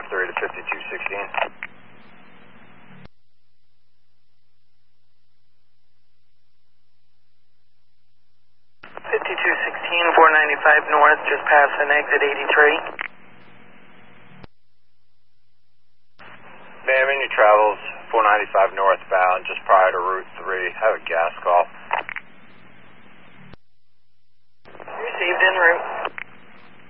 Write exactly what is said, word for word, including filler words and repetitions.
three to fifty-two sixteen. fifty-two sixteen, four ninety-five north, just passing exit eighty-three. Ma'am, in your travels, four ninety-five northbound, just prior to Route three. Have a gas call. Received en route.